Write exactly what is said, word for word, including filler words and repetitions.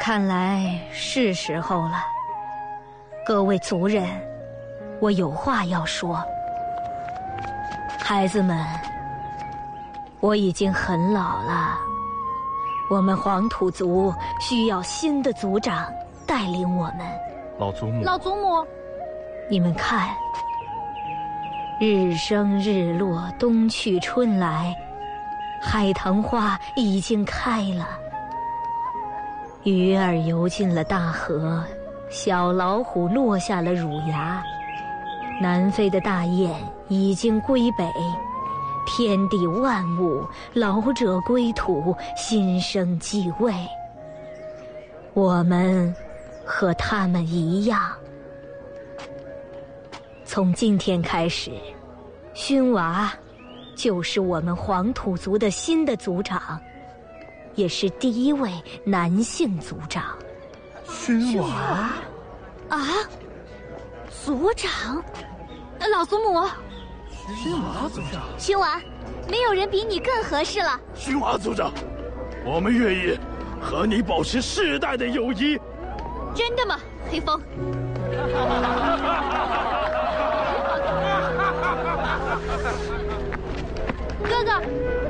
看来是时候了。各位族人，我有话要说。孩子们，我已经很老了，我们黄土族需要新的族长带领我们。 老祖母， 老祖母， 你们看，日升日落，冬去春来，海棠花已经开了，鱼儿游进了大河，小老虎落下了乳牙，南飞的大雁已经归北，天地万物，老者归土，新生继位。我们和他们一样，从今天开始，勋娃就是我们黄土族的新的族长，也是第一位男性族长。 勋娃啊，族长，老祖母， 勋娃族长， 勋娃，没有人比你更合适了。 勋娃族长，我们愿意和你保持世代的友谊。 真的吗，黑风？哥哥。